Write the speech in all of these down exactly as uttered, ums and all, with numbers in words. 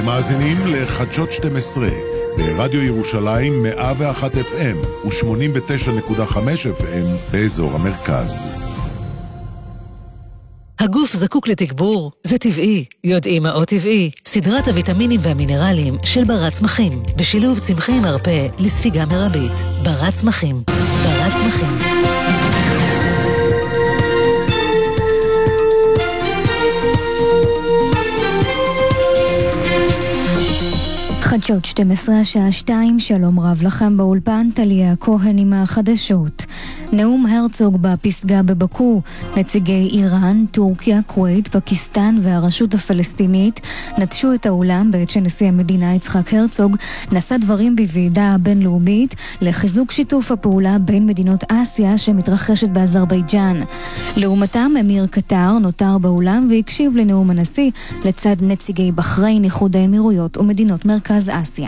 אתם מאזינים לחדשות שתים עשרה ברדיו ירושלים מאה ואחת אף אם ו-שמונים ותשע נקודה חמש אף אם באזור המרכז. הגוף זקוק לתגבור, זה טבעי. יודעים מה טבעי? סדרת הוויטמינים והמינרלים של ברת צמחים, בשילוב צמחי מרפא לספיגה מרבית. ברת צמחים, ברת צמחים. חדשות שתים עשרה השעה שתיים, שלום רב לכם באולפן, טליה כהן עם החדשות. נאום הרצוג בפסגה בבקו, נציגי איראן, טורקיה, כווית, פקיסטן והרשות הפלסטינית נטשו את האולם בעת שנשיא המדינה יצחק הרצוג נשא דברים בוועידה הבינלאומית לחיזוק שיתוף הפעולה בין מדינות אסיה שמתרחשת באזרבייג'אן. לעומתם אמיר קטר נותר באולם והקשיב לנאום הנשיא לצד נציגי בחריין, איחוד האמירויות ומדינות מרכז אסיה.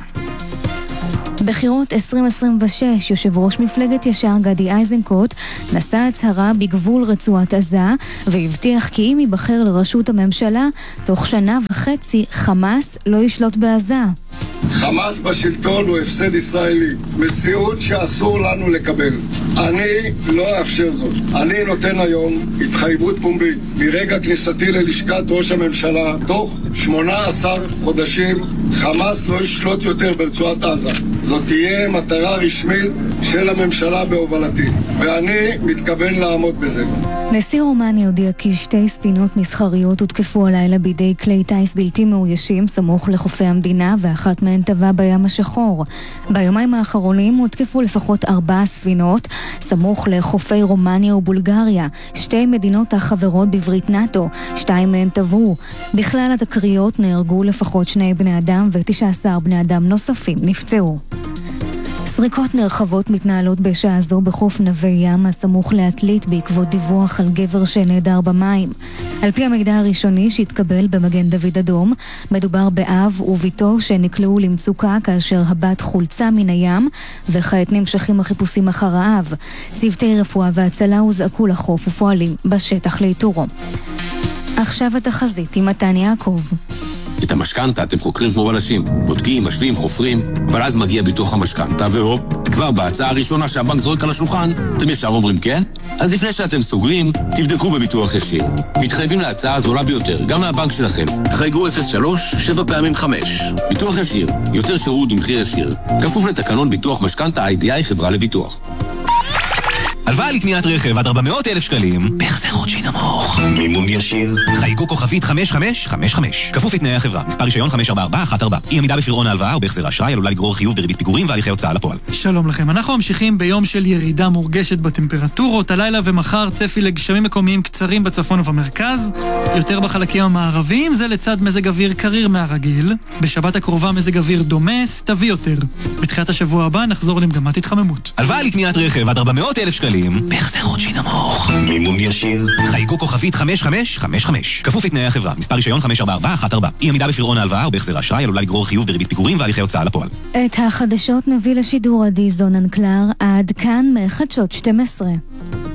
בחירות עשרים עשרים ושש, יושב ראש מפלגת ישר גדי איזנקוט נשא הצהרה בגבול רצועת עזה והבטיח כי אם ייבחר לראשות הממשלה תוך שנה וחצי חמאס לא ישלוט בעזה. חמאס בשלטון הוא הפסד ישראלי, מציאות שאסור לנו לקבל. אני לא אאפשר זאת. אני נותן היום התחייבות פומבית מרגע כניסתי ללשכת ראש הממשלה, תוך שמונה עשר חודשים חמאס לא ישלוט יותר ברצועת עזה. זאת תהיה מטרה רשמית של הממשלה בהובלתי, ואני מתכוון לעמוד בזה. נשיא רומניה הודיע כי שתי ספינות מסחריות הותקפו הלילה בידי כלי טייס בלתי מאוישים סמוך לחופי המדינה, ואחת מהן טבעה בים השחור. ביומיים האחרונים הותקפו לפחות ארבע ספינות סמוך לחופי רומניה ובולגריה, שתי מדינות החברות בברית נאטו, שתיים מהן טבעו. בכלל התקריות נהרגו לפחות שני בני אדם ו-תשעה עשר בני אדם נוספים נפצעו. סריקות נרחבות מתנהלות בשעה זו בחוף נווה ים הסמוך לעתלית בעקבות דיווח על גבר שנעדר במים. על פי המידע הראשוני שהתקבל במגן דוד אדום, מדובר באב וביתו שנקלעו למצוקה כאשר הבת חולצה מן הים, וכעת נמשכים החיפושים אחר האב. צוותי רפואה והצלה הוזעקו לחוף ופועלים בשטח לאיתורו. עכשיו התחזית עם מתן יעקב. את המשכנתה אתם חוקרים כמו בלשים, בודקים, משווים, חופרים, אבל אז מגיע ביטוח המשכנתה והופ, כבר בהצעה הראשונה שהבנק זורק על השולחן, אתם ישר אומרים כן? אז לפני שאתם סוגרים, תבדקו בביטוח ישיר. מתחייבים להצעה הזולה ביותר, גם מהבנק שלכם. חייגו אפס שלוש שבע פעמים חמש. ביטוח ישיר, יותר שירות במחיר ישיר. כפוף לתקנון ביטוח משכנתה איי די איי חברה לביטוח. הלוואה לקניית רכב עד ארבע מאות אלף שקלים, בהחזר חודשי נמוך. מימון ישיר. חייגו כוכבית חמש חמש חמש חמש. כפוף לתנאי החברה. מספר רישיון חמש ארבע ארבע אחת ארבע. אי עמידה בפירעון ההלוואה או בהחזר האשראי עלולה לגרור חיוב בריבית פיגורים והליכי הוצאה לפועל. שלום לכם. אנחנו ממשיכים ביום של ירידה מורגשת בטמפרטורות. הלילה ומחר צפי לגשמים מקומיים קצרים בצפון ובמרכז, יותר בחלקים המערביים, זה לצד מזג אוויר קריר מהרגיל. בשבת הקרובה מזג אוויר דומה, סתווי יותר. בתחילת השבוע הבא נחזור למגמת התחממות. הלוואה לקניית רכב עד ארבע מאות אלף שקלים, בהחזר חודשי נמוך. מימון ישיר. חייגו כוכבית חמש חמש חמש חמש. כפוף לתנאי החברה. מספר רישיון חמש ארבע ארבע אחת ארבע. אי עמידה בפירעון ההלוואה או בהחזר האשראי עלולה לגרור חיוב בריבית פיגורים והליכי הוצאה לפועל. את החדשות מביא לשידור עדי זונן קלר. עד כאן מחדשות שתים עשרה.